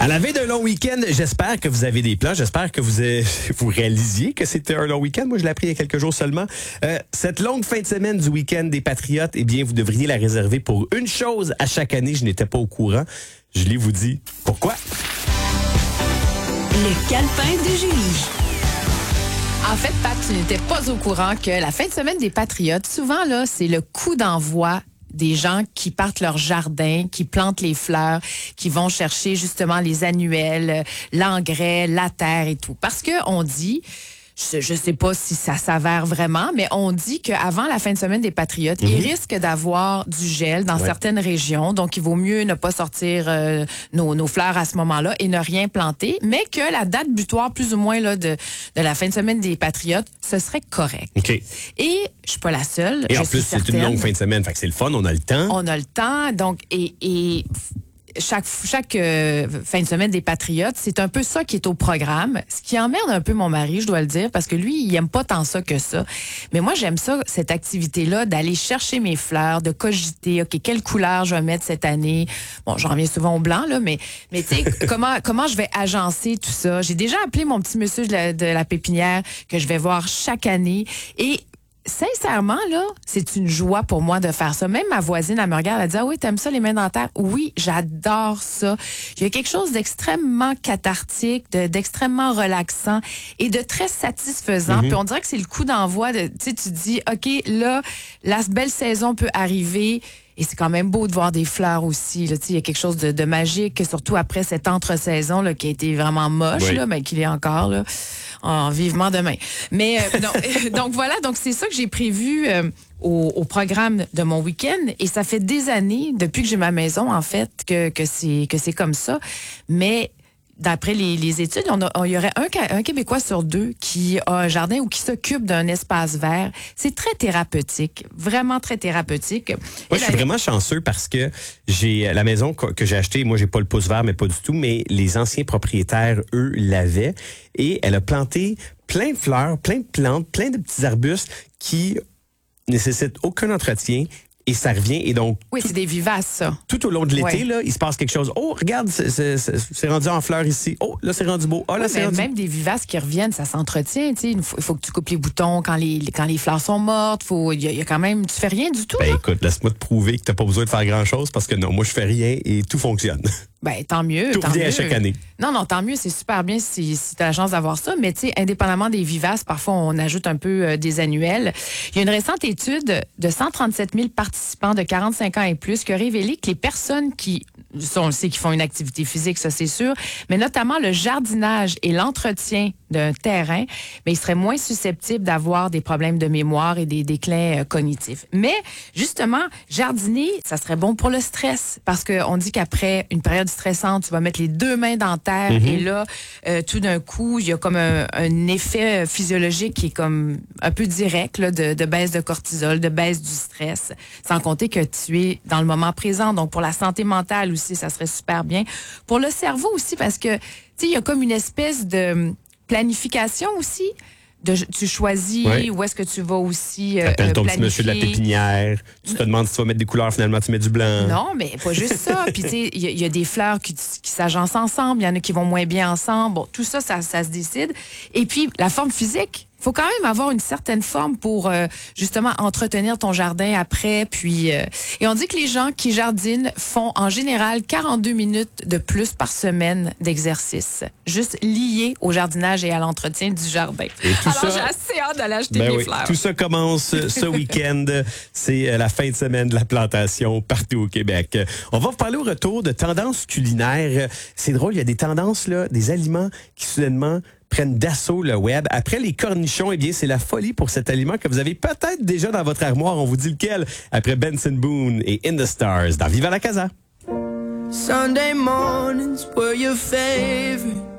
À la veille d'un long week-end, j'espère que vous avez des plans. J'espère que vous réalisiez que c'était un long week-end. Moi, je l'ai appris il y a quelques jours seulement. Cette longue fin de semaine du week-end des Patriotes, eh bien, vous devriez la réserver pour une chose à chaque année. Je n'étais pas au courant. Je l'ai vous dit. Pourquoi? Le calepin de Julie. En fait, Pat, tu n'étais pas au courant que la fin de semaine des Patriotes, souvent, là, c'est le coup d'envoi des gens qui partent leur jardin, qui plantent les fleurs, qui vont chercher justement les annuelles, l'engrais, la terre et tout. Parce que on dit, je sais pas si ça s'avère vraiment, mais on dit qu'avant la fin de semaine des Patriotes, il risque d'avoir du gel dans certaines régions. Donc, il vaut mieux ne pas sortir nos fleurs à ce moment-là et ne rien planter, mais que la date butoir, plus ou moins, là, de la fin de semaine des Patriotes, ce serait correct. OK. Et je suis pas la seule. Et en plus, c'est une longue fin de semaine. Fait que c'est le fun, on a le temps. On a le temps. Donc, et chaque fin de semaine des Patriotes, c'est un peu ça qui est au programme. Ce qui emmerde un peu mon mari, je dois le dire, parce que lui, il aime pas tant ça que ça. Mais moi, j'aime ça, cette activité-là, d'aller chercher mes fleurs, de cogiter, OK, quelle couleur je vais mettre cette année. Bon, j'en reviens souvent au blanc, là, mais tu sais, comment je vais agencer tout ça. J'ai déjà appelé mon petit monsieur de la pépinière que je vais voir chaque année. Et sincèrement, là, c'est une joie pour moi de faire ça. Même ma voisine, elle me regarde, elle dit « Ah oui, t'aimes ça, les mains dans la terre? » Oui, j'adore ça. Il y a quelque chose d'extrêmement cathartique, d'extrêmement relaxant et de très satisfaisant. Puis on dirait que c'est le coup d'envoi de, tu sais, tu dis « OK, là, la belle saison peut arriver. » Et c'est quand même beau de voir des fleurs aussi. Là. Il y a quelque chose de magique, surtout après cette entre-saison là, qui a été vraiment moche, là, mais qu'il est encore là, vivement demain. Mais donc voilà, donc c'est ça que j'ai prévu au programme de mon week-end. Et ça fait des années, depuis que j'ai ma maison, en fait, que c'est comme ça. Mais d'après les études, il y aurait un Québécois sur deux qui a un jardin ou qui s'occupe d'un espace vert. C'est très thérapeutique, vraiment très thérapeutique. Moi, je suis vraiment chanceux parce que j'ai la maison que j'ai achetée, moi, j'ai pas le pouce vert, mais pas du tout, mais les anciens propriétaires, eux, l'avaient. Et elle a planté plein de fleurs, plein de plantes, plein de petits arbustes qui nécessitent aucun entretien. Et ça revient. Et donc. Oui, c'est des vivaces, ça. Tout au long de l'été, là, il se passe quelque chose. Oh, regarde, c'est rendu en fleurs ici. Oh, là, c'est rendu beau. Oh, là, c'est rendu. Même des vivaces qui reviennent, ça s'entretient. Il faut que tu coupes les boutons quand les fleurs sont mortes. Il y a quand même. Tu fais rien du tout. Ben, écoute, laisse-moi te prouver que tu n'as pas besoin de faire grand-chose parce que non, moi, je fais rien et tout fonctionne. Ben, tant mieux. Tout revient à chaque année. Non, tant mieux. C'est super bien si tu as la chance d'avoir ça. Mais, tu sais, indépendamment des vivaces, parfois, on ajoute un peu des annuelles. Il y a une récente étude de 137 000 participants de 45 ans et plus qui a révélé que les personnes qui font une activité physique, ça, c'est sûr, mais notamment le jardinage et l'entretien d'un terrain, mais ils seraient moins susceptibles d'avoir des problèmes de mémoire et des déclins cognitifs. Mais, justement, jardiner, ça serait bon pour le stress parce qu'on dit qu'après une période stressante, tu vas mettre les deux mains dans terre et là, tout d'un coup, il y a comme un effet physiologique qui est comme un peu direct là, de baisse de cortisol, de baisse du stress, sans compter que tu es dans le moment présent. Donc, pour la santé mentale aussi, ça serait super bien. Pour le cerveau aussi, parce que, tu sais, il y a comme une espèce de planification aussi. Tu choisis où est-ce que tu vas aussi t'appelles ton planifier. petit monsieur de la pépinière. Tu te demandes si tu vas mettre des couleurs, finalement, tu mets du blanc. Non, mais pas juste ça. Puis, tu sais, il y a des fleurs qui s'agencent ensemble. Il y en a qui vont moins bien ensemble. Bon, tout ça se décide. Et puis, la forme physique. Il faut quand même avoir une certaine forme pour justement entretenir ton jardin après. Puis et on dit que les gens qui jardinent font en général 42 minutes de plus par semaine d'exercice, juste liés au jardinage et à l'entretien du jardin. Alors j'ai assez hâte d'aller acheter mes fleurs. Tout ça commence ce week-end. C'est la fin de semaine de la plantation partout au Québec. On va vous parler au retour de tendances culinaires. C'est drôle, il y a des tendances là, des aliments qui soudainement prennent d'assaut le web. Après les cornichons, eh bien, c'est la folie pour cet aliment que vous avez peut-être déjà dans votre armoire. On vous dit lequel. Après Benson Boone et In the Stars dans Viva la Casa. Sunday mornings were your favorite.